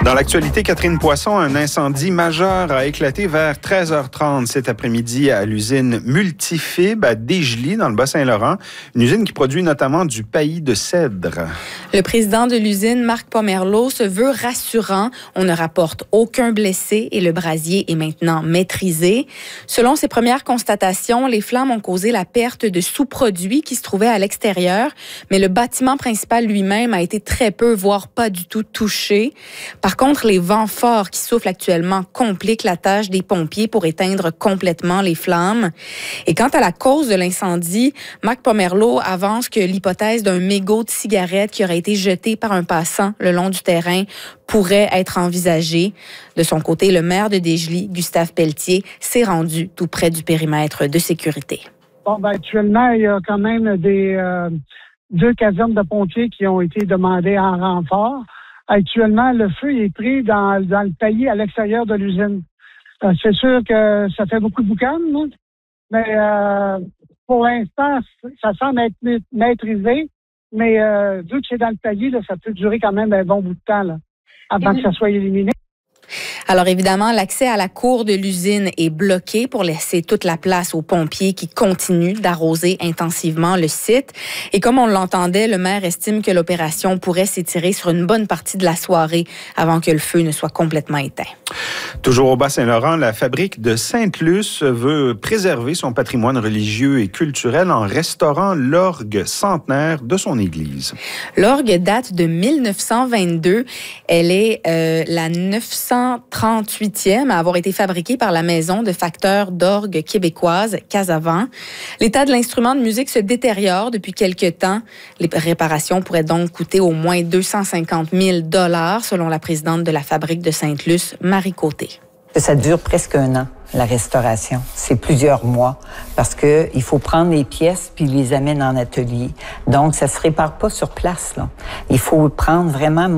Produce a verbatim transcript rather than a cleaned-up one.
Dans l'actualité, Catherine Poisson, un incendie majeur a éclaté vers treize heures trente cet après-midi à l'usine Multifib à Desjely, dans le Bas-Saint-Laurent. Une usine qui produit notamment du paillis de cèdre. Le président de l'usine, Marc Pomerleau, se veut rassurant. On ne rapporte aucun blessé et le brasier est maintenant maîtrisé. Selon ses premières constatations, les flammes ont causé la perte de sous-produits qui se trouvaient à l'extérieur, mais le bâtiment principal lui-même a été très peu, voire pas du tout touché. Par contre, les vents forts qui soufflent actuellement compliquent la tâche des pompiers pour éteindre complètement les flammes. Et quant à la cause de l'incendie, Marc Pomerleau avance que l'hypothèse d'un mégot de cigarette qui aurait été jeté par un passant le long du terrain pourrait être envisagée. De son côté, le maire de Desjely, Gustave Pelletier, s'est rendu tout près du périmètre de sécurité. Bon, ben, actuellement, il y a quand même des euh, deux casernes de pompiers qui ont été demandées en renfort. Actuellement, le feu est pris dans, dans le paillis à l'extérieur de l'usine. Euh, c'est sûr que ça fait beaucoup de boucan, hein? mais euh, pour l'instant, ça semble être maîtrisé. Mais euh, vu que c'est dans le paillis, là, ça peut durer quand même un bon bout de temps là, avant que ça soit éliminé. Alors évidemment, l'accès à la cour de l'usine est bloqué pour laisser toute la place aux pompiers qui continuent d'arroser intensivement le site. Et comme on l'entendait, le maire estime que l'opération pourrait s'étirer sur une bonne partie de la soirée avant que le feu ne soit complètement éteint. Toujours au Bas-Saint-Laurent, la fabrique de Sainte-Luce veut préserver son patrimoine religieux et culturel en restaurant l'orgue centenaire de son église. L'orgue date de mille neuf cent vingt-deux. Elle est euh, la neuf cent trente-huitième à avoir été fabriquée par la maison de facteurs d'orgue québécoise Casavant. L'état de l'instrument de musique se détériore depuis quelques temps. Les réparations pourraient donc coûter au moins deux cent cinquante mille dollars selon la présidente de la fabrique de Sainte-Luce, Marie Côté. Ça dure presque un an, la restauration. C'est plusieurs mois parce que il faut prendre les pièces puis les amener en atelier. Donc, ça se répare pas sur place, là. Il faut prendre vraiment